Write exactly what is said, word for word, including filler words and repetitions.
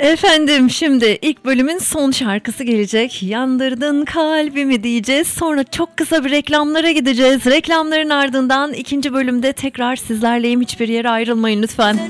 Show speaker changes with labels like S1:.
S1: Efendim şimdi ilk bölümün son şarkısı gelecek. Yandırdın kalbimi diyeceğiz. Sonra çok kısa bir reklamlara gideceğiz. Reklamların ardından ikinci bölümde tekrar sizlerleyim. Hiçbir yere ayrılmayın lütfen.